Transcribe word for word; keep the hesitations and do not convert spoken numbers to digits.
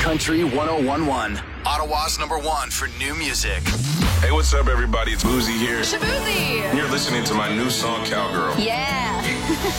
Country one oh one point one. Ottawa's number one for new music. Hey, what's up, everybody? It's Boozy here. Shabuzi. You're listening to my new song, Cowgirl. Yeah.